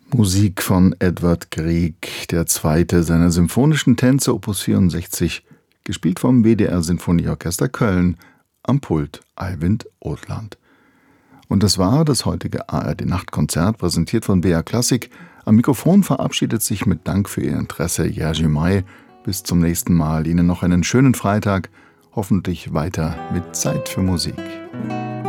Musik von Edvard Grieg, der zweite seiner symphonischen Tänze, Opus 64, gespielt vom WDR Sinfonieorchester Köln, am Pult Eivind Othland. Und das war das heutige ARD-Nachtkonzert, präsentiert von BR Klassik. Am Mikrofon verabschiedet sich mit Dank für Ihr Interesse Jerzy May. Bis zum nächsten Mal. Ihnen noch einen schönen Freitag, hoffentlich weiter mit Zeit für Musik.